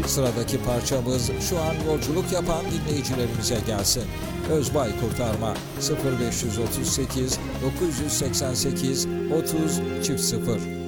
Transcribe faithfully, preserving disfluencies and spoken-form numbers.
Sıradaki parçamız şu an yolculuk yapan dinleyicilerimize gelsin. Özbay Kurtarma sıfır beş otuz sekiz dokuz seksen sekiz otuz sıfır.